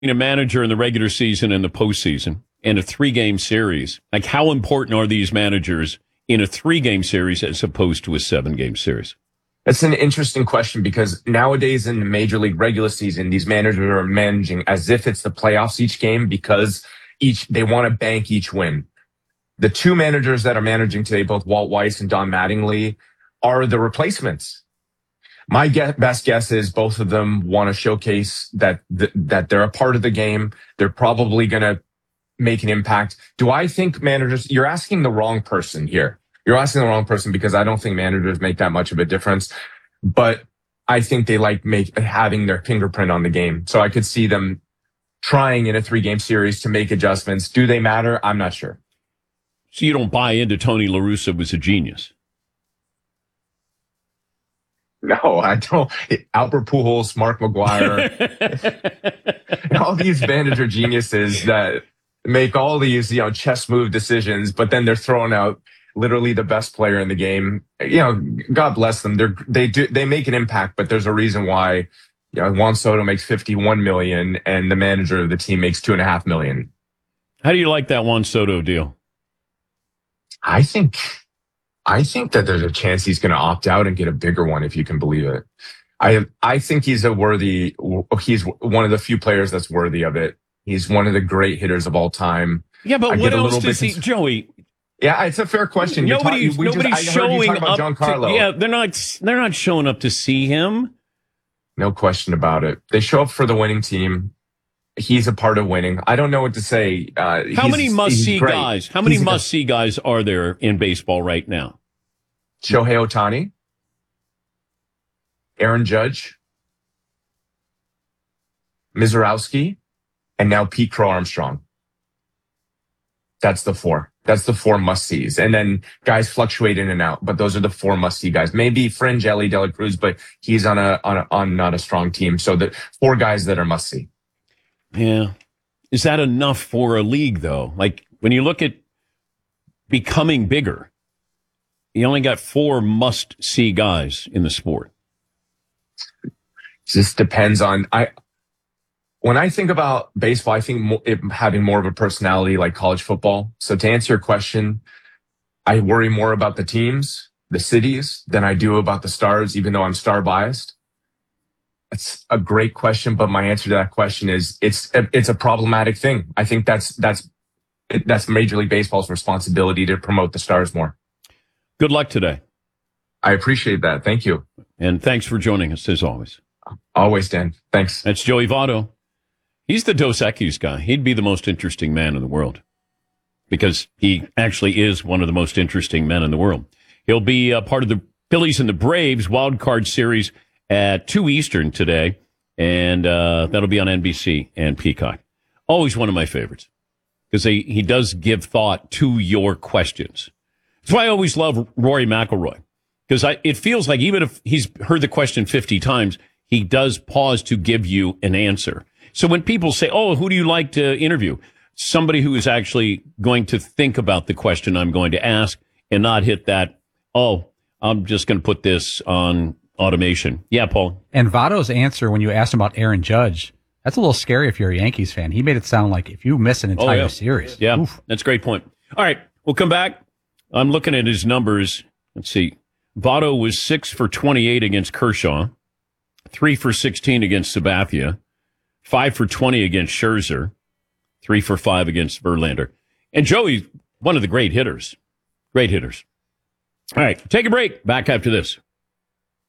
a manager in the regular season and the postseason and a 3-game series, like how important are these managers in a 3-game series as opposed to a 7-game series? That's an interesting question because nowadays in the Major League regular season, these managers are managing as if it's the playoffs each game because they want to bank each win. The two managers that are managing today, both Walt Weiss and Don Mattingly, are the replacements. My best guess is both of them want to showcase that they're a part of the game. They're probably going to make an impact. Do I think managers? You're asking the wrong person here. You're asking the wrong person because I don't think managers make that much of a difference, but I think they like having their fingerprint on the game. So I could see them trying in a 3-game series to make adjustments. Do they matter? I'm not sure. So you don't buy into Tony La Russa was a genius? No, I don't. Albert Pujols, Mark McGwire, all these manager geniuses that make all these, chess move decisions, but then they're throwing out literally the best player in the game. God bless them. They make an impact, but there's a reason why, Juan Soto makes $51 million and the manager of the team makes $2.5 million. How do you like that Juan Soto deal? I think that there's a chance he's going to opt out and get a bigger one, if you can believe it. I think he's one of the few players that's worthy of it. He's one of the great hitters of all time. Yeah, but what else does he, Joey? Yeah, it's a fair question. Nobody's showing up. Giancarlo. They're not showing up to see him. No question about it. They show up for the winning team. He's a part of winning. I don't know what to say. How many must-see guys? How many must-see guys are there in baseball right now? Shohei Ohtani, Aaron Judge, Mizorowski, and now Pete Crow Armstrong. That's the 4. That's the 4 must-sees. And then guys fluctuate in and out, but those are the 4 must-see guys. Maybe fringe Ellie De La Cruz, but he's on not a strong team. So the 4 guys that are must-see. Yeah. Is that enough for a league, though? Like, when you look at becoming bigger, you only got 4 must-see guys in the sport. Just depends on... When I think about baseball, I think it having more of a personality like college football. So to answer your question, I worry more about the teams, the cities, than I do about the stars, even though I'm star biased. It's a great question, but my answer to that question is it's a problematic thing. I think that's Major League Baseball's responsibility to promote the stars more. Good luck today. I appreciate that. Thank you. And thanks for joining us, as always. Always, Dan. Thanks. That's Joey Votto. He's the Dos Equis guy. He'd be the most interesting man in the world because he actually is one of the most interesting men in the world. He'll be part of the Phillies and the Braves wild card series at 2 Eastern today, and that'll be on NBC and Peacock. Always one of my favorites because he does give thought to your questions. That's why I always love Rory McIlroy because it feels like even if he's heard the question 50 times, he does pause to give you an answer. So when people say, oh, who do you like to interview? Somebody who is actually going to think about the question I'm going to ask and not hit that, oh, I'm just going to put this on automation. Yeah, Paul. And Votto's answer when you asked him about Aaron Judge, that's a little scary if you're a Yankees fan. He made it sound like if you miss an entire series. Yeah, that's a great point. All right, we'll come back. I'm looking at his numbers. Let's see. Votto was 6 for 28 against Kershaw, 3 for 16 against Sabathia, 5 for 20 against Scherzer, 3 for 5 against Verlander. And Joey, one of the great hitters. Great hitters. All right, take a break. Back after this.